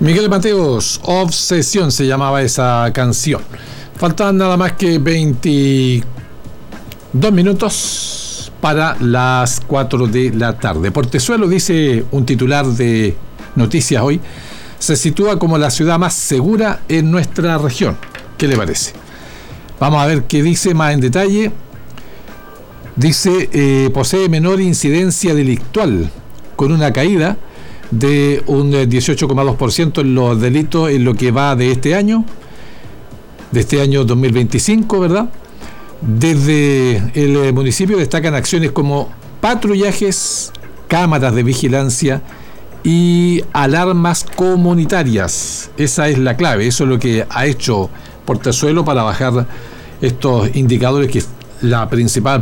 Miguel Mateos, Obsesión se llamaba esa canción. Faltaban nada más que 22 minutos para las 4 de la tarde. Portezuelo, dice un titular de Noticias Hoy, se sitúa como la ciudad más segura en nuestra región. ¿Qué le parece? Vamos a ver qué dice más en detalle. Dice, posee menor incidencia delictual, con una caída de un 18,2% en los delitos en lo que va de este año 2025, ¿verdad? Desde el municipio destacan acciones como patrullajes, cámaras de vigilancia y alarmas comunitarias. Esa es la clave, eso es lo que ha hecho Portezuelo para bajar estos indicadores, que la principal